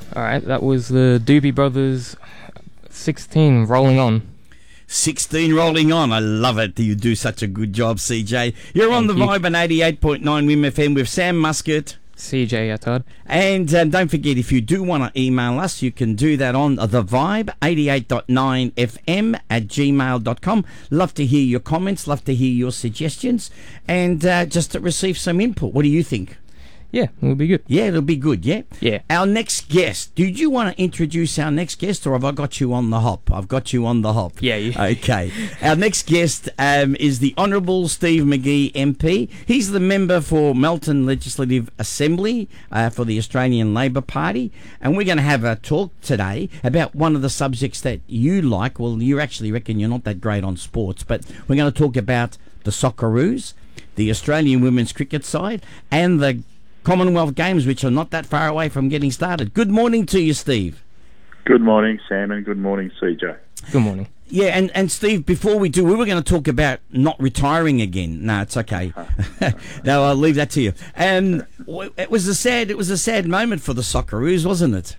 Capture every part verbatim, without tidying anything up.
Alright, that was the Doobie Brothers sixteen, Rolling On. sixteen rolling on. I love it. You do such a good job, C J. You're on Thank the you. Vibe on eighty-eight point nine Wim F M with Sam Muscat. C J Attard. And um, don't forget, if you do want to email us, you can do that on the Vibe eighty-eight point nine F M at gmail dot com. Love to hear your comments, love to hear your suggestions, and uh, just to receive some input. What do you think? Yeah, it'll be good. Yeah, it'll be good, yeah? Yeah. Our next guest. Did you want to introduce our next guest, or have I got you on the hop? I've got you on the hop. Yeah. You... Okay. Our next guest um, is the Honourable Steve McGee M P. He's the member for Melton Legislative Assembly uh, for the Australian Labor Party. And we're going to have a talk today about one of the subjects that you like. Well, you actually reckon you're not that great on sports, but we're going to talk about the Socceroos, the Australian women's cricket side, and the Commonwealth Games, which are not that far away from getting started. Good morning to you, Steve. Good morning, Sam, and good morning, C J. Good morning. Yeah, and, and Steve, before we do, we were going to talk about not retiring again. No, it's okay. No, I'll leave that to you. And it was a sad, it was a sad moment for the Socceroos, wasn't it?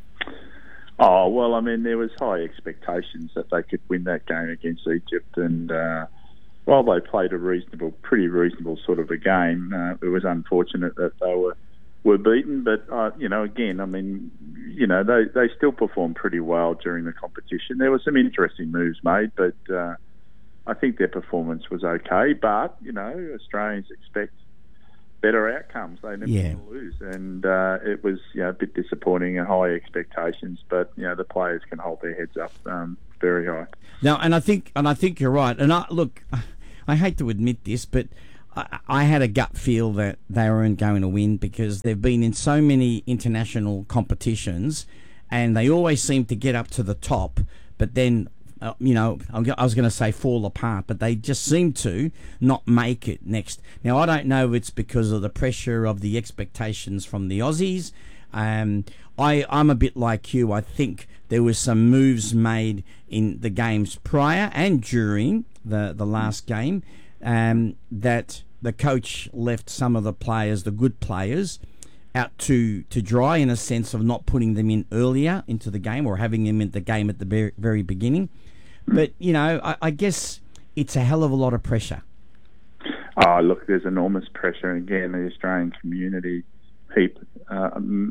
Oh, well, I mean, there was high expectations that they could win that game against Egypt, and uh, while they played a reasonable, pretty reasonable sort of a game, uh, it was unfortunate that they were were beaten. But uh, you know, again, I mean, you know, they they still performed pretty well during the competition. There were some interesting moves made, but uh, I think their performance was okay. But you know, Australians expect better outcomes. They never Yeah. want to lose, and uh, it was you know a bit disappointing and high expectations. But you know, the players can hold their heads up um, very high. Now, and I think, and I think you're right. And I look, I hate to admit this, but I, I had a gut feel that they weren't going to win because they've been in so many international competitions, and they always seem to get up to the top, but then, uh, you know, I was going to say fall apart, but they just seem to not make it next. Now, I don't know if it's because of the pressure of the expectations from the Aussies. Um, I, I'm a bit like you. I think there was some moves made in the games prior and during the, the last game um, that the coach left some of the players, the good players, out to, to dry in a sense of not putting them in earlier into the game or having them in the game at the very, very beginning. But, you know, I, I guess it's a hell of a lot of pressure. Oh, look, there's enormous pressure. Again, the Australian community heap uh,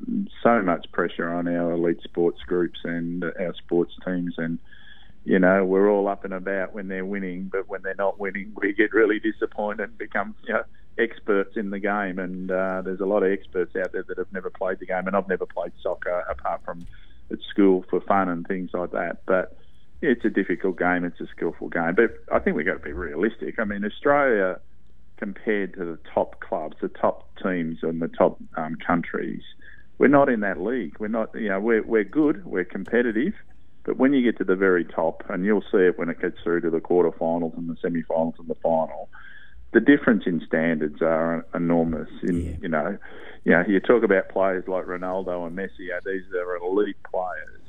so much pressure on our elite sports groups and our sports teams, and you know we're all up and about when they're winning, but when they're not winning, we get really disappointed and become you know, experts in the game. And uh, there's a lot of experts out there that have never played the game, and I've never played soccer apart from at school for fun and things like that. But it's a difficult game, it's a skillful game. But I think we've got to be realistic. I mean, Australia, compared to the top clubs, the top teams and the top um, countries, we're not in that league. We're not, you know, we're we're good, we're competitive, but when you get to the very top, and you'll see it when it gets through to the quarterfinals and the semi-finals and the final, the difference in standards are enormous. In Yeah. you know, you know, you talk about players like Ronaldo and Messi. You know, these are elite players,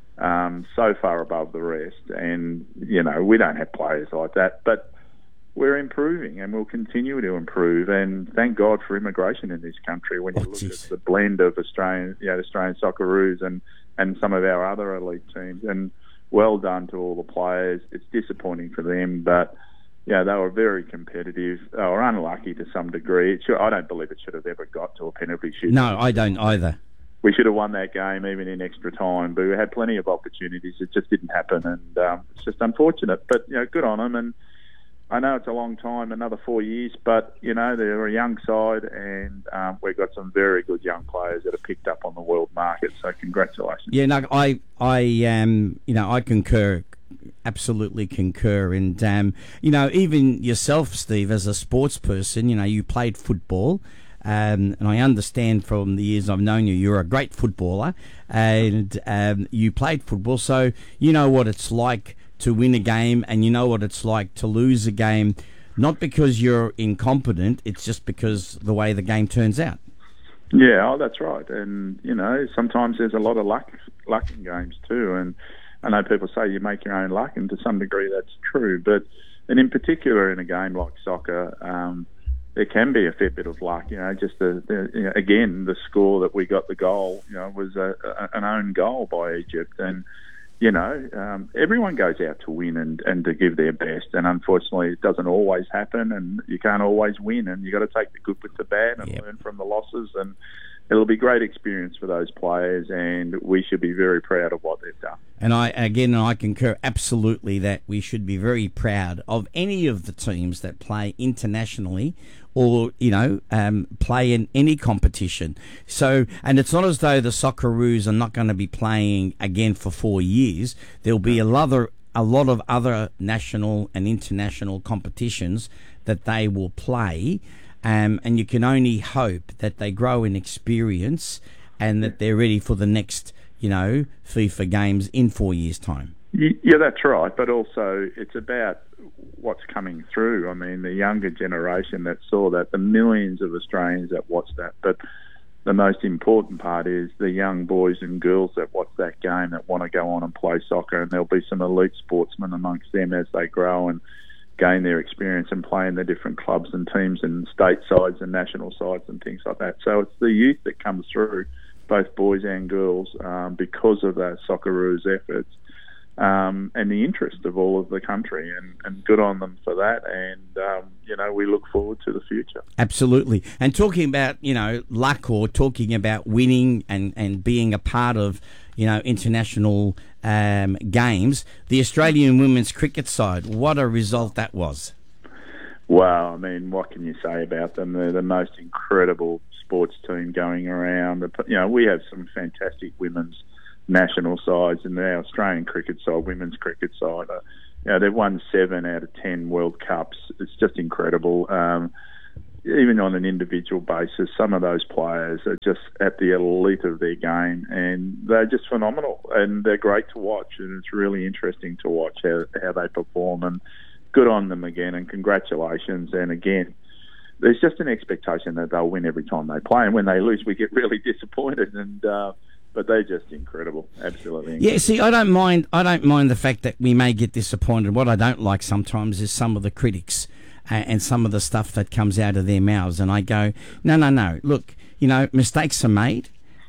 um, so far above the rest, and you know, we don't have players like that, but we're improving and we'll continue to improve. And thank God for immigration in this country. When you Oh, look geez. at the blend of Australian, you know, Australian Socceroos and, and some of our other elite teams, and well done to all the players. It's disappointing for them, but yeah, they were very competitive. They were unlucky to some degree. It should, I don't believe it should have ever got to a penalty shoot. No, I don't either. We should have won that game even in extra time, but we had plenty of opportunities. It just didn't happen, and um, it's just unfortunate. But you know, good on them. And I know it's a long time, another four years, but, you know, they're a young side, and um, we've got some very good young players that are picked up on the world market, so congratulations. Yeah, no, I, I, um, you know, I concur, absolutely concur. And, um, you know, even yourself, Steve, as a sports person, you know, you played football, um, and I understand from the years I've known you, you're a great footballer, and um, you played football, so you know what it's like to win a game, and you know what it's like to lose a game, not because you're incompetent, it's just because the way the game turns out. Yeah, oh, that's right. And, you know, sometimes there's a lot of luck luck in games too. And I know people say you make your own luck, and to some degree that's true. But, and in particular in a game like soccer, um, there can be a fair bit of luck. You know, just the, the you know, again the score that we got the goal, you know, was a, a, an own goal by Egypt, and you know, um, everyone goes out to win and, and to give their best, and unfortunately, it doesn't always happen, and you can't always win, and you got to take the good with the bad and yep. learn from the losses, and it'll be a great experience for those players, and we should be very proud of what they've done. And I again, I concur absolutely that we should be very proud of any of the teams that play internationally, or you know, um, play in any competition. So, and it's not as though the Socceroos are not going to be playing again for four years. There'll be a lot of, a lot of other national and international competitions that they will play, um, and you can only hope that they grow in experience and that they're ready for the next, you know, FIFA games in four years' time. Yeah, that's right. But also, it's about what's coming through. I mean, the younger generation that saw that, the millions of Australians that watched that. But the most important part is the young boys and girls that watch that game that want to go on and play soccer. And there'll be some elite sportsmen amongst them as they grow and gain their experience and play in the different clubs and teams and state sides and national sides and things like that. So it's the youth that comes through, both boys and girls, um, because of the Socceroos' efforts. Um, and the interest of all of the country, and, and good on them for that. And, um, you know, we look forward to the future. Absolutely. And talking about, you know, luck, or talking about winning and, and being a part of, you know, international um, games, the Australian women's cricket side, what a result that was. Well, I mean, what can you say about them? They're the most incredible sports team going around. You know, we have some fantastic women's national sides, and our Australian cricket side, women's cricket side, uh, you know, they've won seven out of ten World Cups. It's just incredible. Um, even on an individual basis, some of those players are just at the elite of their game, and they're just phenomenal, and they're great to watch, and it's really interesting to watch how, how they perform, and good on them again, and congratulations. And again, there's just an expectation that they'll win every time they play, and when they lose, we get really disappointed, and uh, but they're just incredible, absolutely incredible. Yeah, see, I don't mind. I don't mind the fact that we may get disappointed. What I don't like sometimes is some of the critics uh, and some of the stuff that comes out of their mouths, and I go, no, no, no. Look, you know, mistakes are made,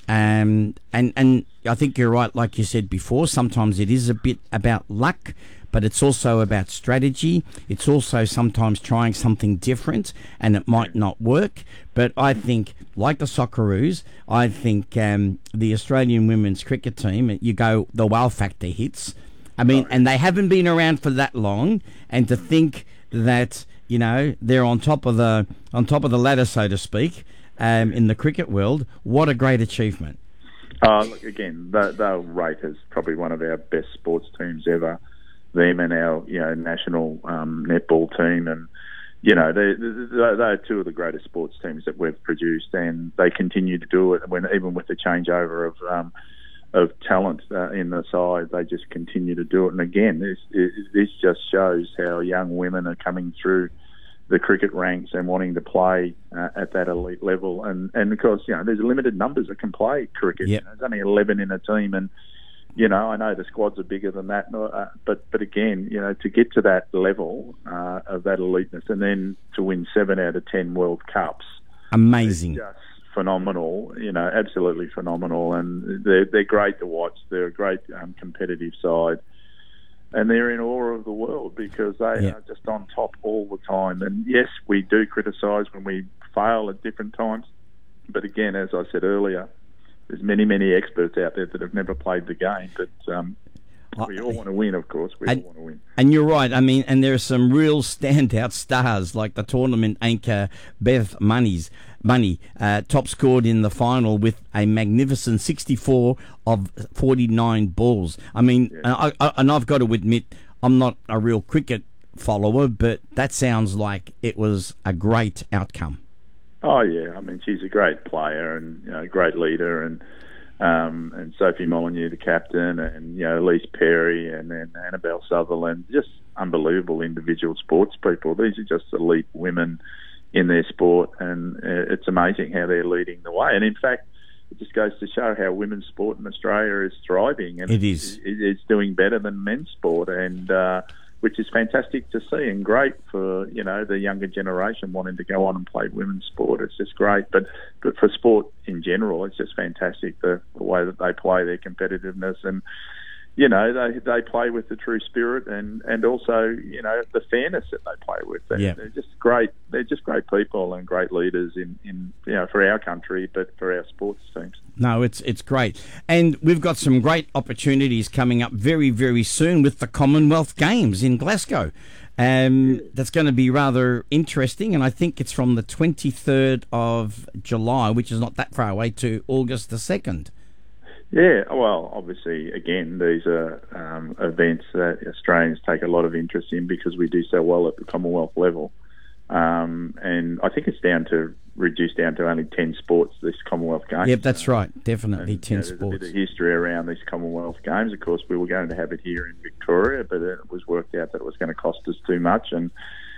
um, and and I think you're right. Like you said before, sometimes it is a bit about luck, but it's also about strategy. It's also sometimes trying something different, and it might not work. But I think, like the Socceroos, I think um, the Australian women's cricket team, you go, the wow factor hits. I mean, and they haven't been around for that long, and to think that, you know, they're on top of the on top of the ladder, so to speak, um, in the cricket world, what a great achievement. Uh, look, again, they, they'll rate as probably one of our best sports teams ever. Them and our, you know, national um, netball team, and you know, they they're two of the greatest sports teams that we've produced, and they continue to do it. When even with the changeover of um, of talent uh, in the side, they just continue to do it. And again, this this just shows how young women are coming through the cricket ranks and wanting to play uh, at that elite level. And and of course, you know, there's limited numbers that can play cricket. Yep. You know, there's only eleven in a team, and you know, I know the squads are bigger than that, uh, but but again, you know, to get to that level uh, of that eliteness, and then to win seven out of ten World Cups, amazing, just phenomenal. You know, absolutely phenomenal, and they're they're great to watch. They're a great um, competitive side, and they're in awe of the world because they yeah. are just on top all the time. And yes, we do criticise when we fail at different times, but again, as I said earlier, there's many, many experts out there that have never played the game, but um, we all want to win, of course. We and, all want to win. And you're right. I mean, and there are some real standout stars, like the tournament anchor Beth Money's, Money, uh, top scored in the final with a magnificent sixty-four of forty-nine balls. I mean, Yeah. and, I, I, and I've got to admit, I'm not a real cricket follower, but that sounds like it was a great outcome. Oh yeah, I mean she's a great player and you know, a great leader, and um, and Sophie Molyneux, the captain, and you know Elise Perry, and then Annabelle Sutherland, just unbelievable individual sports people. These are just elite women in their sport, and uh, it's amazing how they're leading the way. And in fact, it just goes to show how women's sport in Australia is thriving, and it is. It's doing better than men's sport, and. Uh, which is fantastic to see and great for, you know, the younger generation wanting to go on and play women's sport. It's just great. But, but for sport in general, it's just fantastic, the, the way that they play, their competitiveness, and, you know, they they play with the true spirit, and, and also, you know, the fairness that they play with. They're, yeah. they're just great. They're just great people and great leaders in, in, you know, for our country, but for our sports teams. No, it's it's great. And we've got some great opportunities coming up very, very soon with the Commonwealth Games in Glasgow. Um, that's going to be rather interesting, and I think it's from the twenty-third of July, which is not that far away, to August the second. Yeah, well, obviously, again, these are um, events that Australians take a lot of interest in because we do so well at the Commonwealth level. Um, and I think it's down to reduced down to only ten sports, this Commonwealth Games. Yep, that's right. Definitely and, ten you know, sports. There's a bit of history around these Commonwealth Games. Of course, we were going to have it here in Victoria, but it was worked out that it was going to cost us too much. And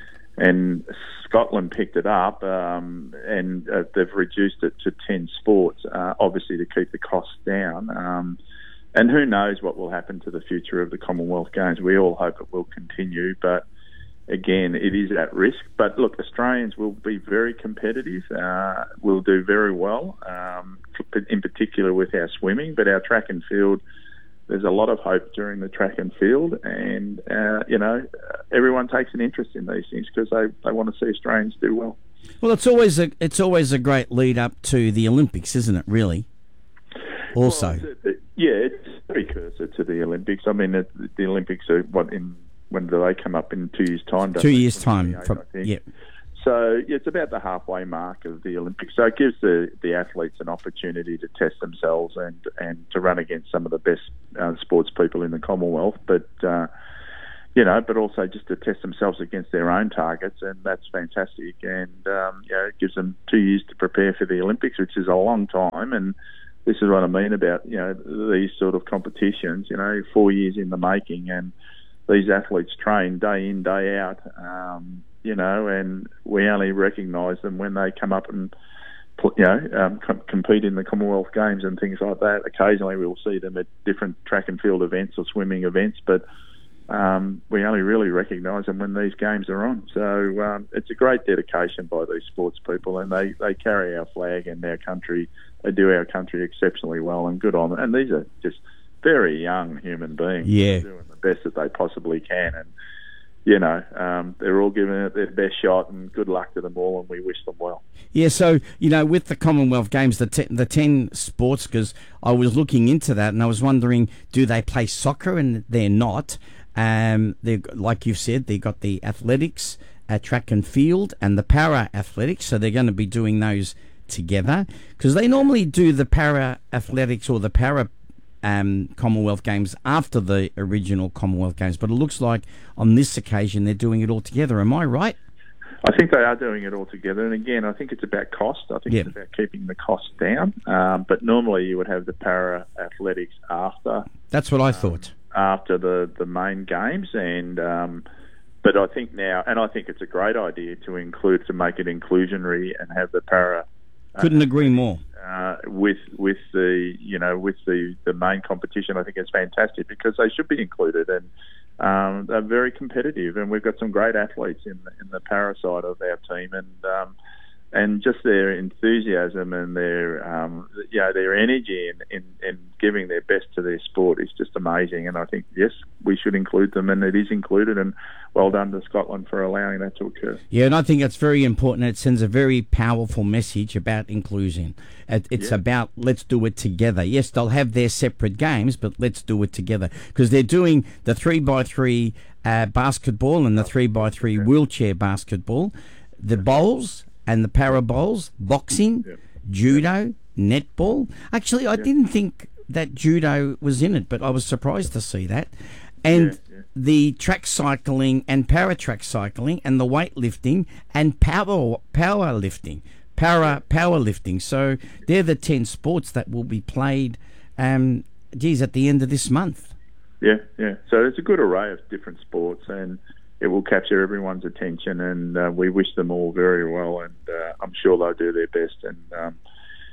And Scotland picked it up, um, and uh, they've reduced it to ten sports, uh, obviously to keep the costs down. Um, and who knows what will happen to the future of the Commonwealth Games. We all hope it will continue, but again, it is at risk. But look, Australians will be very competitive. Uh, we'll do very well, um, in particular with our swimming, but our track and field, there's a lot of hope during the track and field, and, uh, you know, everyone takes an interest in these things because they, they want to see Australians do well. Well, it's always a it's always a great lead up to the Olympics, isn't it, really? Also. Well, it's a, it, yeah, it's a precursor to the Olympics. I mean, it, the Olympics are, what, in when do they come up? In two years' time? Two years' time. From, yeah. So yeah, it's about the halfway mark of the Olympics. So it gives the, the athletes an opportunity to test themselves and, and to run against some of the best uh, sports people in the Commonwealth. But, uh, you know, but also just to test themselves against their own targets, and that's fantastic. And, um, you know, it gives them two years to prepare for the Olympics, which is a long time. And this is what I mean about, you know, these sort of competitions, you know, four years in the making. And these athletes train day in, day out, um, you know, and we only recognise them when they come up and, you know, um, com- compete in the Commonwealth Games and things like that. Occasionally we'll see them at different track and field events or swimming events, but um, we only really recognise them when these games are on. So um, it's a great dedication by these sports people, and they, they carry our flag and our country. They do our country exceptionally well, and good on them. And these are just very young human beings, yeah, doing the best that they possibly can. And you know, um, they're all giving it their best shot, and good luck to them all, and we wish them well. Yeah, so, you know, with the Commonwealth Games, the te- the ten sports, because I was looking into that, and I was wondering, do they play soccer? And they're not. Um, they're, like you've said, they've got the athletics, uh, track and field, and the para-athletics, so they're going to be doing those together, because they normally do the para-athletics or the para Um, Commonwealth Games after the original Commonwealth Games, but it looks like on this occasion they're doing it all together. Am I right? I think they are doing it all together, and again, I think it's about cost. I think yep. it's about keeping the cost down. Um, but normally you would have the para athletics after. That's what I um, thought. After the the main games, and um, but I think now, and I think it's a great idea to include to make it inclusionary and have the para. Couldn't uh, agree more. Uh, with with the you know with the, the main competition, I think it's fantastic because they should be included, and um, they're very competitive, and we've got some great athletes in the, in the para side of our team, and um, and just their enthusiasm and their um, you know their energy in, in, in giving their best to their sport is just amazing. And I think yes, we should include them, and it is included. And well done to Scotland for allowing that to occur. Yeah, and I think that's very important. It sends a very powerful message about inclusion. It's yeah. about let's do it together. Yes, they'll have their separate games, but let's do it together because they're doing the three by three uh, basketball and the three by three yeah. wheelchair basketball, the bowls and the para bowls, boxing, yeah. judo, netball. Actually, I yeah. didn't think that judo was in it, but I was surprised to see that. And yeah, yeah. the track cycling and para track cycling and the weightlifting and power powerlifting, para powerlifting. So they're the ten sports that will be played. Um, geez, at the end of this month. Yeah, yeah. So it's a good array of different sports, and it will capture everyone's attention. And uh, we wish them all very well, and uh, I'm sure they'll do their best. And um,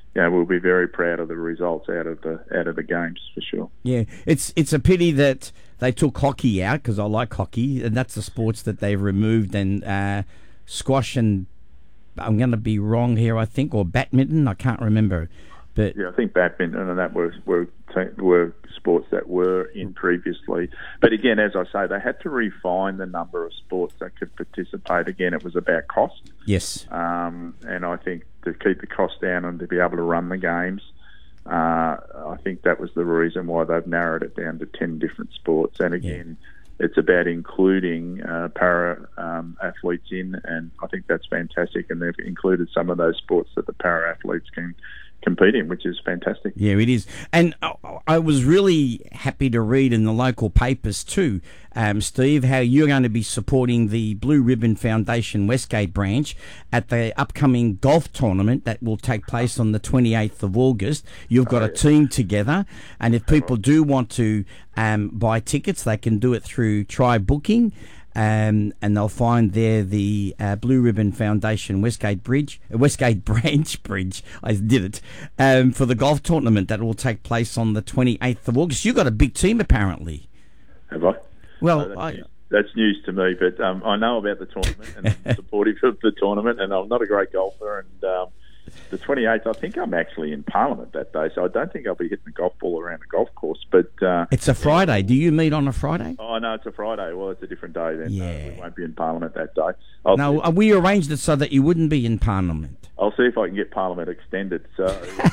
you know, we'll be very proud of the results out of the out of the games for sure. Yeah, it's it's a pity that they took hockey out, because I like hockey, and that's the sports that they've removed, and uh, squash and, I'm going to be wrong here, I think, or badminton, I can't remember. But yeah, I think badminton and that were were were sports that were in previously. But again, as I say, they had to refine the number of sports that could participate. Again, it was about cost. Yes. Um, and I think to keep the cost down and to be able to run the games, uh, I think that was the reason why they've narrowed it down to ten different sports. And again, yeah. it's about including uh, para um, athletes in, and I think that's fantastic. And they've included some of those sports that the para athletes can compete in, which is fantastic. Yeah, it is. And I was really happy to read in the local papers too, um, Steve, how you're going to be supporting the Blue Ribbon Foundation Westgate branch at the upcoming golf tournament that will take place on the twenty-eighth of August. You've got oh, yeah. a team together, and if people do want to um, buy tickets, they can do it through Try Booking. Um, and they'll find there the uh, Blue Ribbon Foundation Westgate Bridge, uh, Westgate Branch Bridge. I did it um, for the golf tournament that will take place on the twenty-eighth of August. You've got a big team, apparently. Have I? Well, no, that's, I, news. that's news to me, but um, I know about the tournament and I'm supportive of the tournament. And I'm not a great golfer, and um, the twenty-eighth, I think I'm actually in Parliament that day, so I don't think I'll be hitting the golf ball around the golf course. But uh, it's a Friday. Do you meet on a Friday? Oh no, it's a Friday. Well, it's a different day then. Yeah, uh, we won't be in Parliament that day. I'll no, see. we arranged it so that you wouldn't be in Parliament. I'll see if I can get Parliament extended. So,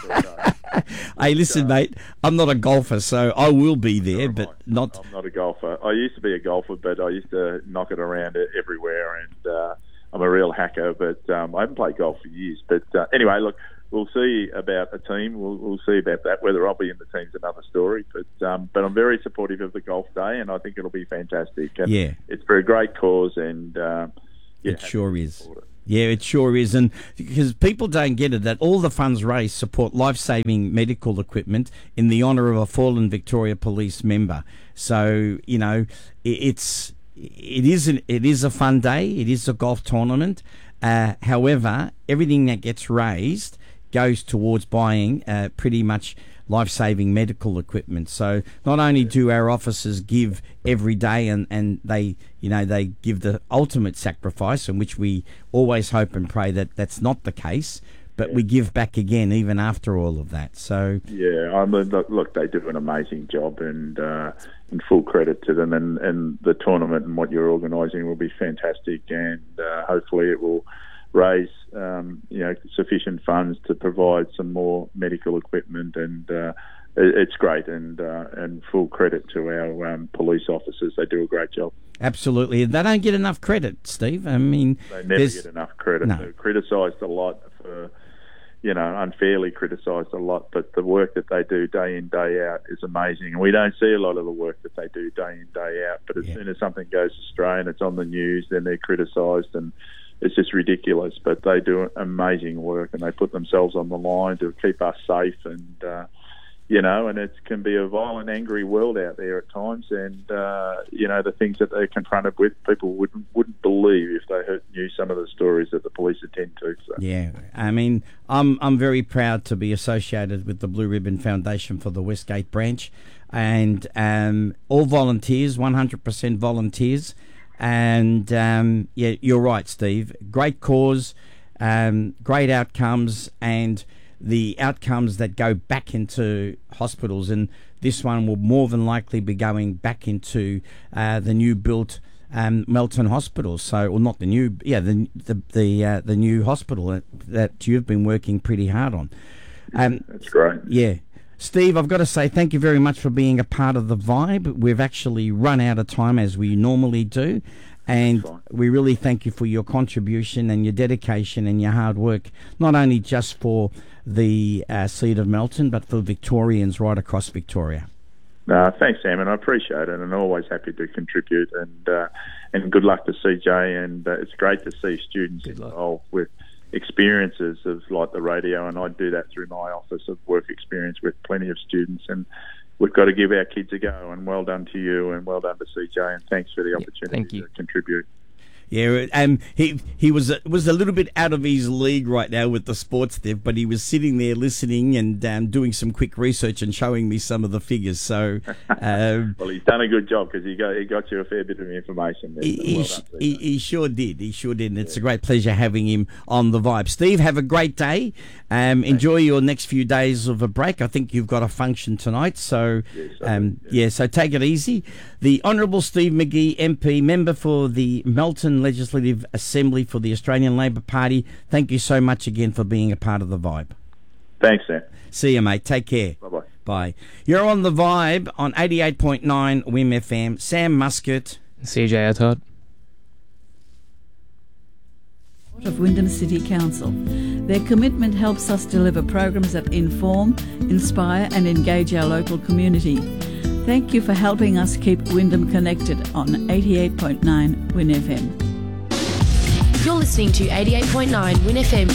hey, listen, uh, mate, I'm not a golfer, so I will be there, but not. I'm not a golfer. I used to be a golfer, but I used to knock it around everywhere, and uh, I'm a real hacker. But um, I haven't played golf for years. But uh, anyway, look. We'll see about a team. We'll, we'll see about that. Whether I'll be in the team's another story. But um, but I'm very supportive of the golf day, and I think it'll be fantastic. And yeah, it's for a great cause, and uh, yeah, it sure is. It. Yeah, it sure is, and because people don't get it, that all the funds raised support life-saving medical equipment in the honour of a fallen Victoria Police member. So you know, it, it's it is an, it is a fun day. It is a golf tournament. Uh, however, everything that gets raised goes towards buying uh, pretty much life-saving medical equipment. So not only do our officers give every day, and, and they, you know, they give the ultimate sacrifice, in which we always hope and pray that that's not the case, but yeah. we give back again even after all of that. So yeah, I mean, look, look, they do an amazing job, and uh, and full credit to them. And, and the tournament and what you're organising will be fantastic, and uh, hopefully it will raise um, you know sufficient funds to provide some more medical equipment, and uh, it, it's great, and uh, and full credit to our um, police officers. They do a great job. Absolutely, they don't get enough credit, Steve. I mean, they never get enough credit. No. They're criticised a lot for, you know, unfairly criticised a lot, but the work that they do day in, day out is amazing. And we don't see a lot of the work that they do day in, day out, but as yeah. soon as something goes astray and it's on the news, then they're criticised, and it's just ridiculous. But they do amazing work, and they put themselves on the line to keep us safe, and uh, you know, and it can be a violent, angry world out there at times, and uh, you know, the things that they're confronted with, people wouldn't wouldn't believe if they heard, knew some of the stories that the police attend to. So. Yeah, I mean, I'm I'm very proud to be associated with the Blue Ribbon Foundation for the Westgate branch, and um, all volunteers, one hundred percent volunteers. And um, yeah, you're right, Steve. Great cause, um, great outcomes, and the outcomes that go back into hospitals. And this one will more than likely be going back into uh, the new built um, Melton Hospital. So, or not the new, yeah, the the the, uh, the new hospital that, that you've been working pretty hard on. Um, That's great. Yeah. Steve, I've got to say thank you very much for being a part of the Vibe. We've actually run out of time, as we normally do, and we really thank you for your contribution and your dedication and your hard work, not only just for the uh, seat of Melton, but for Victorians right across Victoria. Uh, thanks, Sam, and I appreciate it, and always happy to contribute, and uh, and good luck to C J, and uh, it's great to see students involved with experiences of like the radio, and I do that through my office of work experience with plenty of students, and we've got to give our kids a go. And well done to you, and well done to C J, and thanks for the opportunity Thank you. to contribute. Yeah, um, he he was a, was a little bit out of his league right now with the sports div, but he was sitting there listening and um, doing some quick research and showing me some of the figures. So, um, well, he's done a good job because he got he got you a fair bit of information there. He, well he, done, he, he sure did. He sure did. And it's yeah. a great pleasure having him on The Vibe. Steve, have a great day. Um, enjoy your next few days of a break. I think you've got a function tonight. So, yes, um, yeah. yeah, so take it easy. The Honourable Steve McGee, M P, member for the Melton Legislative Assembly for the Australian Labor Party. Thank you so much again for being a part of The Vibe. Thanks, Sam. See you, mate. Take care. Bye-bye. Bye. You're on The Vibe on eighty-eight point nine W I M F M. Sam Muscat. C J Attard. Of Wyndham City Council. Their commitment helps us deliver programs that inform, inspire and engage our local community. Thank you for helping us keep Wyndham connected on eighty-eight point nine W I N F M. You're listening to eighty-eight point nine W I N F M